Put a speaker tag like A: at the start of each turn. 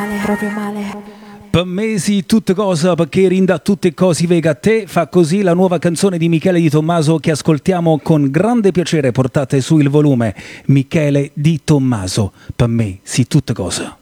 A: proprio male.
B: Per me sì, tutte cose, perché rinda tutte cose vega a te, fa così la nuova canzone di Michele Di Tommaso che ascoltiamo con grande piacere, portate su il volume. Michele Di Tommaso, per me sì, tutte cose.